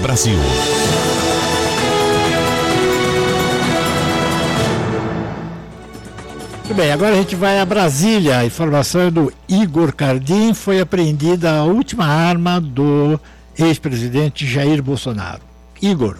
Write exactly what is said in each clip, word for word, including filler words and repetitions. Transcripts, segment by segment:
Brasil. Muito bem, agora a gente vai a Brasília. A informação é do Igor Cardim. Foi apreendida a última arma do ex-presidente Jair Bolsonaro. Igor.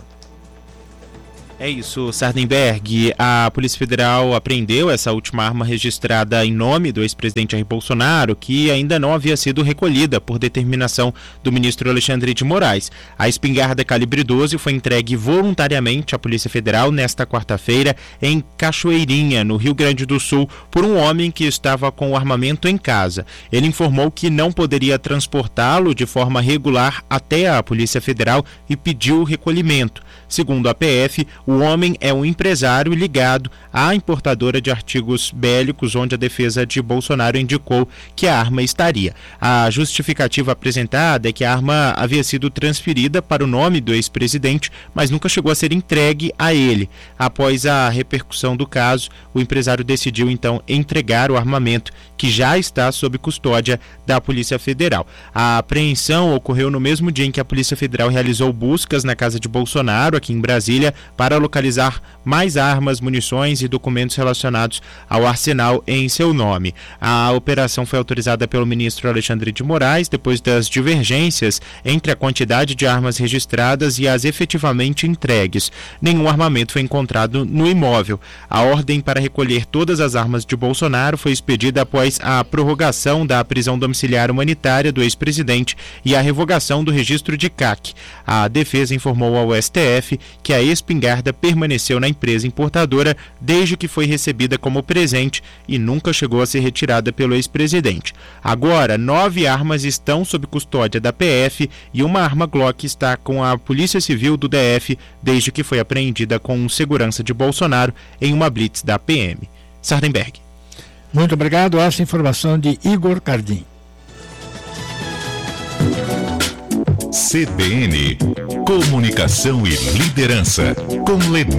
É isso, Sardenberg. A Polícia Federal apreendeu essa última arma registrada em nome do ex-presidente Jair Bolsonaro, que ainda não havia sido recolhida por determinação do ministro Alexandre de Moraes. A espingarda calibre doze foi entregue voluntariamente à Polícia Federal nesta quarta-feira em Cachoeirinha, no Rio Grande do Sul, por um homem que estava com o armamento em casa. Ele informou que não poderia transportá-lo de forma regular até a Polícia Federal e pediu o recolhimento. Segundo a P F, o homem é um empresário ligado à importadora de artigos bélicos, onde a defesa de Bolsonaro indicou que a arma estaria. A justificativa apresentada é que a arma havia sido transferida para o nome do ex-presidente, mas nunca chegou a ser entregue a ele. Após a repercussão do caso, o empresário decidiu então entregar o armamento, que já está sob custódia da Polícia Federal. A apreensão ocorreu no mesmo dia em que a Polícia Federal realizou buscas na casa de Bolsonaro, aqui em Brasília, para localizar mais armas, munições e documentos relacionados ao arsenal em seu nome. A operação foi autorizada pelo ministro Alexandre de Moraes depois das divergências entre a quantidade de armas registradas e as efetivamente entregues. Nenhum armamento foi encontrado no imóvel. A ordem para recolher todas as armas de Bolsonaro foi expedida após a prorrogação da prisão domiciliar humanitária do ex-presidente e a revogação do registro de C A C. A defesa informou ao S T F que a espingarda permaneceu na empresa importadora desde que foi recebida como presente e nunca chegou a ser retirada pelo ex-presidente. Agora, nove armas estão sob custódia da P F e uma arma Glock está com a Polícia Civil do D F desde que foi apreendida com segurança de Bolsonaro em uma blitz da P M. Sardenberg. Muito obrigado. Essa informação de Igor Cardim. C B N, Comunicação e Liderança, com Lene